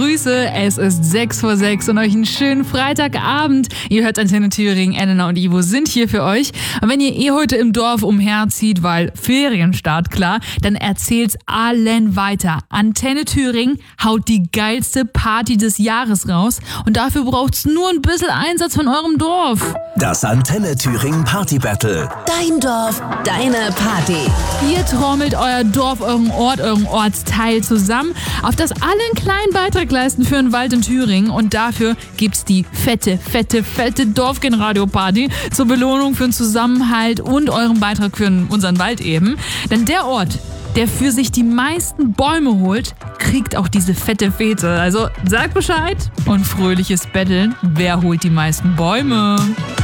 Grüße, es ist 6:06 und euch einen schönen Freitagabend. Ihr hört Antenne Thüringen, Elena und Ivo sind hier für euch. Und wenn ihr heute im Dorf umherzieht, weil Ferienstart, klar, dann erzählt's allen weiter. Antenne Thüringen haut die geilste Party des Jahres raus und dafür braucht's nur ein bisschen Einsatz von eurem Dorf. Das Antenne Thüringen Party Battle. Dein Dorf, deine Party. Ihr trommelt euer Dorf, euren Ort, euren Ortsteil zusammen, auf das alle einen kleinen Beitrag leisten für einen Wald in Thüringen. Und dafür gibt's die fette Dorfgenradio-Party zur Belohnung für den Zusammenhalt und euren Beitrag für unseren Wald eben. Denn der Ort, der für sich die meisten Bäume holt, kriegt auch diese fette Fete. Also sagt Bescheid und fröhliches Betteln. Wer holt die meisten Bäume?